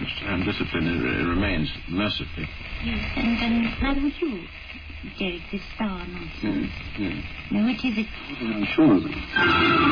and discipline remains, mercifully. Yes, and how would you, Derek, this star nonsense? Yes. Now, which is it? I'm sure of it.